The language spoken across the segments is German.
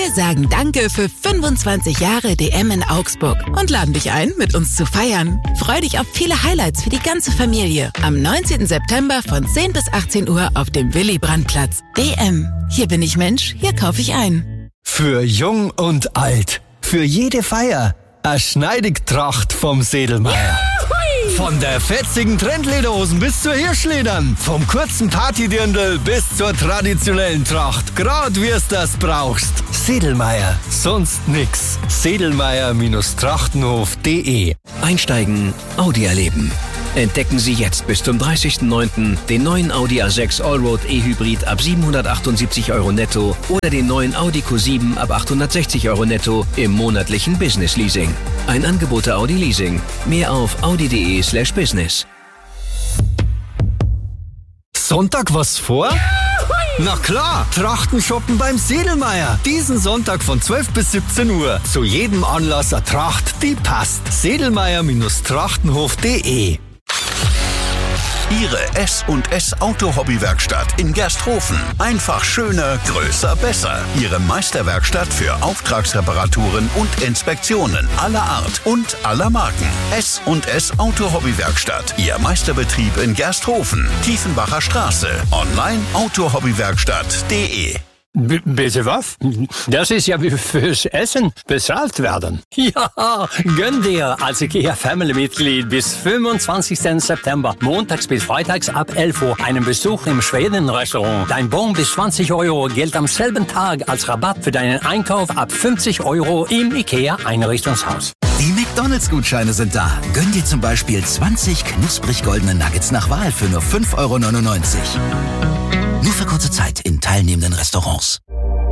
Wir sagen Danke für 25 Jahre DM in Augsburg und laden dich ein, mit uns zu feiern. Freu dich auf viele Highlights für die ganze Familie. Am 19. September von 10 bis 18 Uhr auf dem Willy-Brandt-Platz. DM. Hier bin ich Mensch, hier kaufe ich ein. Für jung und alt. Für jede Feier. Eine Schneidigtracht vom Sedlmeier. Von der fetzigen Trendlederhosen bis zur Hirschledern. Vom kurzen Partydirndl bis zur traditionellen Tracht. Grad wie's das brauchst. Sedlmeier. Sonst nix. Sedlmeier-trachtenhof.de. Einsteigen, Audi erleben. Entdecken Sie jetzt bis zum 30.09. den neuen Audi A6 Allroad E-Hybrid ab 778 € netto oder den neuen Audi Q7 ab 860 € netto im monatlichen Business Leasing. Ein Angebot der Audi Leasing. Mehr auf audi.de/business. Sonntag was vor? Na klar, Trachten shoppen beim Sedlmeier. Diesen Sonntag von 12 bis 17 Uhr. Zu jedem Anlass eine Tracht, die passt. Sedlmeier-trachtenhof.de. Ihre S&S Auto-Hobby-Werkstatt in Gersthofen. Einfach schöner, größer, besser. Ihre Meisterwerkstatt für Auftragsreparaturen und Inspektionen aller Art und aller Marken. S&S Auto-Hobby-Werkstatt. Ihr Meisterbetrieb in Gersthofen. Tiefenbacher Straße. Online autohobbywerkstatt.de. Bitte was? Das ist ja wie fürs Essen bezahlt werden. Ja, gönn dir als IKEA Family-Mitglied bis 25. September, montags bis freitags ab 11 Uhr, einen Besuch im Schweden-Restaurant. Dein Bon bis 20 € gilt am selben Tag als Rabatt für deinen Einkauf ab 50 € im IKEA-Einrichtungshaus. Die McDonalds-Gutscheine sind da. Gönn dir zum Beispiel 20 knusprig goldene Nuggets nach Wahl für nur 5,99 €. Nur für kurze Zeit in teilnehmenden Restaurants.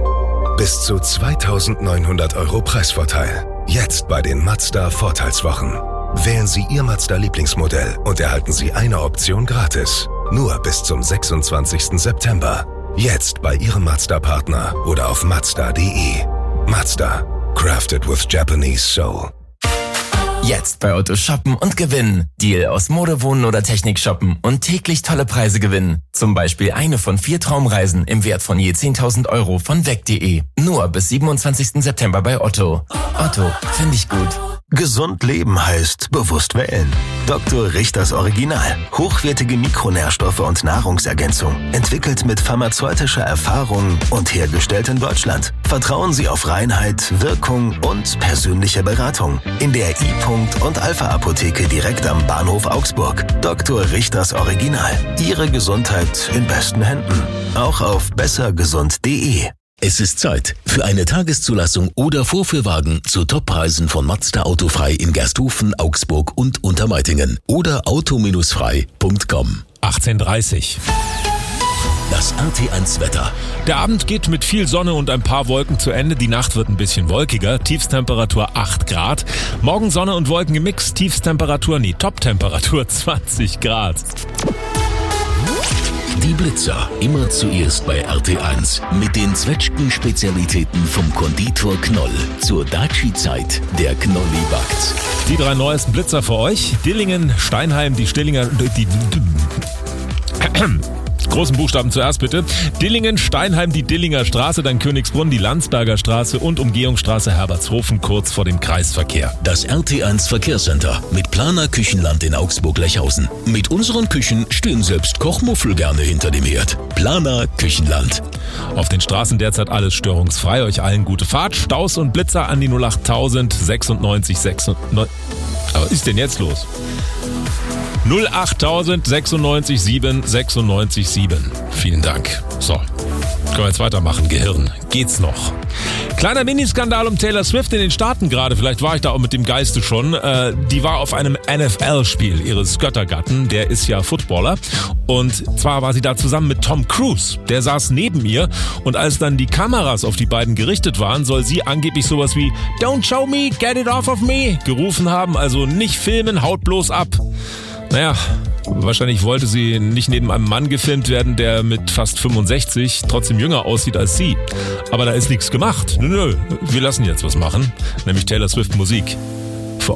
Bis zu 2.900 € Preisvorteil. Jetzt bei den Mazda Vorteilswochen. Wählen Sie Ihr Mazda-Lieblingsmodell und erhalten Sie eine Option gratis. Nur bis zum 26. September. Jetzt bei Ihrem Mazda-Partner oder auf Mazda.de. Mazda. Crafted with Japanese Soul. Jetzt bei Otto shoppen und gewinnen. Deal aus Mode, Wohnen oder Technik shoppen und täglich tolle Preise gewinnen. Zum Beispiel eine von 4 Traumreisen im Wert von je 10.000 € von weg.de. Nur bis 27. September bei Otto. Otto, finde ich gut. Gesund leben heißt bewusst wählen. Dr. Richters Original. Hochwertige Mikronährstoffe und Nahrungsergänzung. Entwickelt mit pharmazeutischer Erfahrung und hergestellt in Deutschland. Vertrauen Sie auf Reinheit, Wirkung und persönliche Beratung. In der I-Punkt und Alpha-Apotheke direkt am Bahnhof Augsburg. Dr. Richters Original. Ihre Gesundheit in besten Händen. Auch auf bessergesund.de. Es ist Zeit für eine Tageszulassung oder Vorführwagen zu Toppreisen von Mazda Autofrei in Gersthofen, Augsburg und Untermeitingen oder auto-frei.com. 18:30. Das RT1-Wetter. Der Abend geht mit viel Sonne und ein paar Wolken zu Ende. Die Nacht wird ein bisschen wolkiger. Tiefstemperatur 8 Grad. Morgen Sonne und Wolken gemixt. Toptemperatur 20 Grad. Die Blitzer, immer zuerst bei RT1 mit den Zwetschgen-Spezialitäten vom Konditor Knoll. Zur Daci-Zeit, der Knolli backt. Die 3 neuesten Blitzer für euch. Dillingen, Steinheim, die Stillinger... Großen Buchstaben zuerst bitte. Dillingen, Steinheim, die Dillinger Straße, dann Königsbrunn, die Landsberger Straße und Umgehungsstraße Herbertshofen kurz vor dem Kreisverkehr. Das RT1 Verkehrscenter mit Planer Küchenland in Augsburg-Lechhausen. Mit unseren Küchen stehen selbst Kochmuffel gerne hinter dem Herd. Planer Küchenland. Auf den Straßen derzeit alles störungsfrei. Euch allen gute Fahrt. Staus und Blitzer an die 08000 96 96. Aber was ist denn jetzt los? 08000 96 7 96 7. Vielen Dank. So, können wir jetzt weitermachen. Gehirn, geht's noch? Kleiner Miniskandal um Taylor Swift in den Staaten gerade. Vielleicht war ich da auch mit dem Geiste schon. Die war auf einem NFL-Spiel ihres Göttergatten. Der ist ja Footballer. Und zwar war sie da zusammen mit Tom Cruise. Der saß neben ihr. Und als dann die Kameras auf die beiden gerichtet waren, soll sie angeblich sowas wie "Don't show me, get it off of me" gerufen haben. Also nicht filmen, haut bloß ab. Naja, wahrscheinlich wollte sie nicht neben einem Mann gefilmt werden, der mit fast 65 trotzdem jünger aussieht als sie. Aber da ist nichts gemacht. Nö, wir lassen jetzt was machen, nämlich Taylor Swift Musik.